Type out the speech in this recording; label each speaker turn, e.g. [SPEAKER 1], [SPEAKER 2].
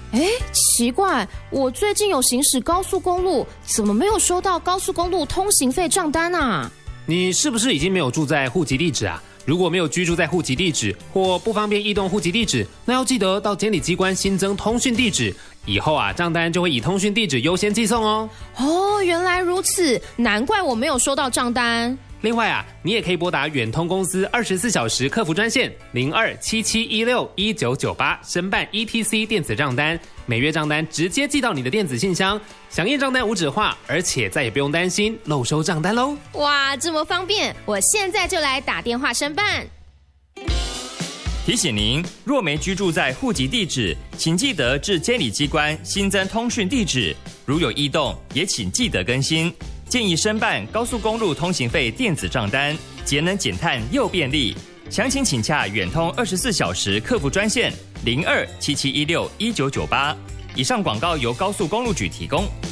[SPEAKER 1] 奇怪，我最近有行驶高速公路，怎么没有收到高速公路通行费账单啊？
[SPEAKER 2] 你是不是已经没有住在户籍地址啊？如果没有居住在户籍地址或不方便移动户籍地址，那要记得到监理机关新增通讯地址，以后账单就会以通讯地址优先寄送哦。
[SPEAKER 1] 原来如此，难怪我没有收到账单。
[SPEAKER 2] 另外你也可以拨打远通公司24小时客服专线0277161998申办 ETC 电子账单，每月账单直接寄到你的电子信箱，响应账单无纸化，而且再也不用担心漏收账单喽。
[SPEAKER 1] 哇，这么方便，我现在就来打电话申办。
[SPEAKER 3] 提醒您，若没居住在户籍地址，请记得至监理机关新增通讯地址，如有异动，也请记得更新。建议申办高速公路通行费电子账单，节能减碳又便利。详情请洽远通24小时客服专线0277161998。以上广告由高速公路局提供。